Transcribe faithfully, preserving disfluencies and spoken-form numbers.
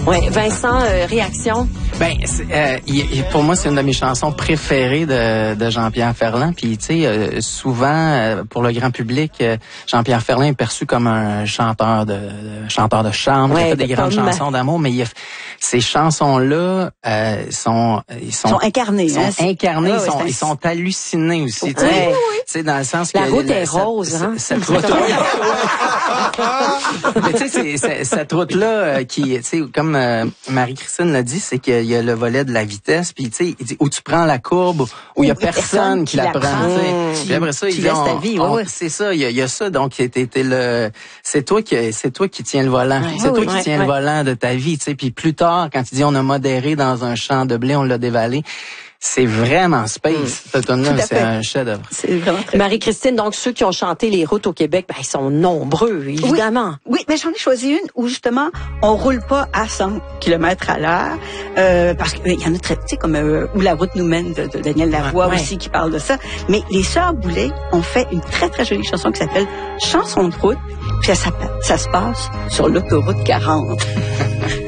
Oui, Vincent, euh, réaction? Ben, euh, il, pour moi, c'est une de mes chansons préférées de, de Jean-Pierre Ferland. Puis, tu sais, euh, souvent, euh, pour le grand public, euh, Jean-Pierre Ferland est perçu comme un chanteur de, de chanteur de charme, ouais, qui a fait des de grandes pomme. chansons d'amour, mais il a, ces chansons-là euh, sont, ils sont, sont incarnées, sont hein, incarnées, ah, ils sont, ouais, ils sont hallucinés aussi. Tu sais, ouais. tu sais, dans le sens La que route le, est cette, rose, hein? Cette, cette route, mais tu sais, c'est, cette route-là euh, qui, tu sais, comme euh, Marie-Christine l'a dit, c'est qu'il y a le volet de la vitesse, puis tu sais, il dit où tu prends la courbe, où il y a personne qui la prend. Tu sais. Puis après ça, il dit, on, ta vie, on, ouais. c'est ça, il y a, il y a ça, donc t'es, t'es le, c'est toi qui, c'est toi qui tiens le volant, Ouais, c'est oui, toi oui, qui ouais, tiens ouais. le volant de ta vie, tu sais. Puis plus tard, quand il dit on a modéré dans un champ de blé, on l'a dévalé. C'est vraiment space. Mm. Cette tune-là, c'est un chef-d'œuvre. C'est vraiment très Marie-Christine, donc ceux qui ont chanté les routes au Québec, ben, ils sont nombreux, évidemment. Oui, oui, mais j'en ai choisi une où justement on roule pas à cent kilomètres à l'heure, euh, parce qu'il y en a très, tu sais, comme euh, Où la route nous mène de, de Daniel Lavoie ouais. aussi qui parle de ça. Mais les Sœurs Boulay ont fait une très très jolie chanson qui s'appelle Chanson de route, puis ça, ça, ça se passe sur l'autoroute quarante.